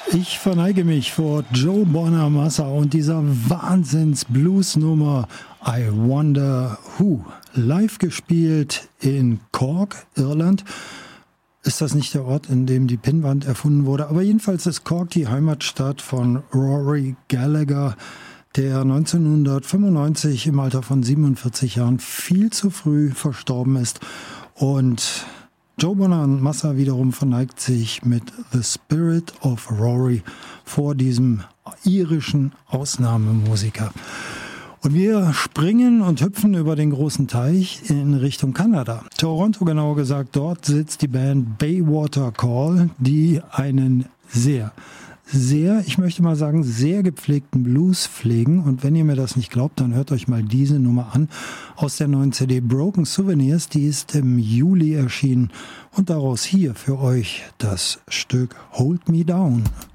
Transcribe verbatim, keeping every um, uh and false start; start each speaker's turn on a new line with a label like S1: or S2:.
S1: Ich verneige mich vor Joe Bonamassa und dieser Wahnsinns-Blues-Nummer I Wonder Who. Live gespielt in Cork, Irland. Ist das nicht der Ort, in dem die Pinnwand erfunden wurde? Aber jedenfalls ist Cork die Heimatstadt von Rory Gallagher, der neunzehnhundertfünfundneunzig im Alter von siebenundvierzig Jahren viel zu früh verstorben ist. Und Joe Bonamassa wiederum verneigt sich mit The Spirit of Rory vor diesem irischen Ausnahmemusiker. Und wir springen und hüpfen über den großen Teich in Richtung Kanada. Toronto genauer gesagt, dort sitzt die Band Baywater Call, die einen sehr, sehr, ich möchte mal sagen, sehr gepflegten Blues pflegen. Und wenn ihr mir das nicht glaubt, dann hört euch mal diese Nummer an aus der neuen C D Broken Souvenirs. Die ist im Juli erschienen und daraus hier für euch das Stück Hold Me Down.